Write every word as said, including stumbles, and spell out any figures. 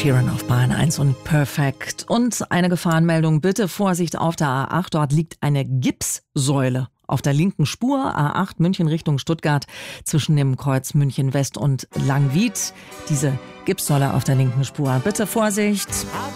Sheeran auf Bahn eins und Perfect. Und eine Gefahrenmeldung, bitte Vorsicht auf der A acht. Dort liegt eine Gipssäule auf der linken Spur, A acht München Richtung Stuttgart, zwischen dem Kreuz München West und Langwied. Diese Gipssäule auf der linken Spur. Bitte Vorsicht.